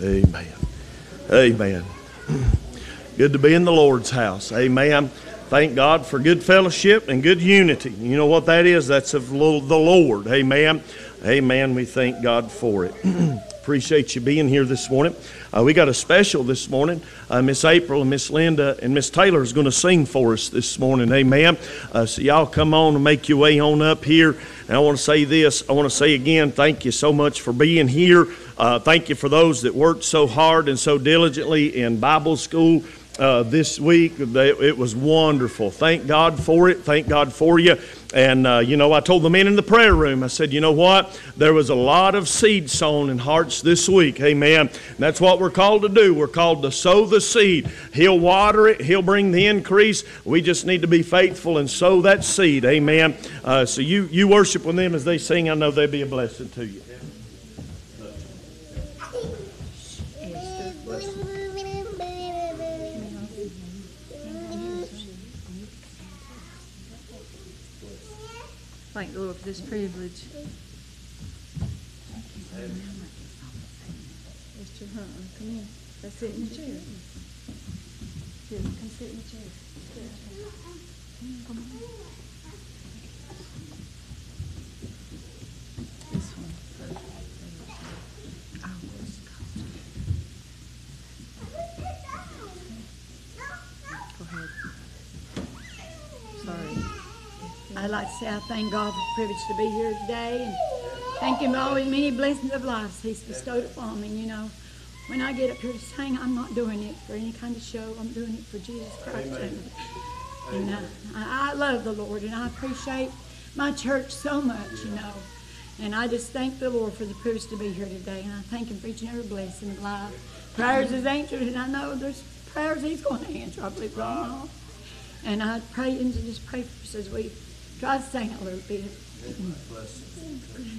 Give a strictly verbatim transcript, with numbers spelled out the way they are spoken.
Amen. Amen. Good to be in the Lord's house. Amen. Thank God for good fellowship and good unity. You know what that is? That's of the Lord. Amen. Amen. We thank God for it. Appreciate you being here this morning. Uh, we got a special this morning. Uh, Miss April and Miss Linda and Miss Taylor is going to sing for us this morning. Amen. Uh, so y'all come on and make your way on up here. And I want to say this. I want to say again, thank you so much for being here. Uh, thank you for those that worked so hard and so diligently in Bible school uh, this week. It was wonderful. Thank God for it. Thank God for you. And, uh, you know, I told the men in the prayer room, I said, you know what? There was a lot of seed sown in hearts this week. Amen. And that's what we're called to do. We're called to sow the seed. He'll water it. He'll bring the increase. We just need to be faithful and sow that seed. Amen. Uh, so you, you worship with them as they sing. I know they'll be a blessing to you. Thank the Lord for this privilege. Mister Hunter, come in. Let's sit in the chair. Here, come sit in the chair. Come on. This one first. Go ahead. Sorry. I'd like to say I thank God for the privilege to be here today and thank Him for all His many blessings of life He's bestowed upon me. You know, when I get up here to sing, I'm not doing it for any kind of show. I'm doing it for Jesus Christ. Amen. And uh, I, I love the Lord and I appreciate my church so much, you know. And I just thank the Lord for the privilege to be here today. And I thank Him for each and every blessing of life. Prayers is answered, and I know there's prayers He's going to answer. I believe it all now. And I pray and just pray for us as we try to sing a little bit.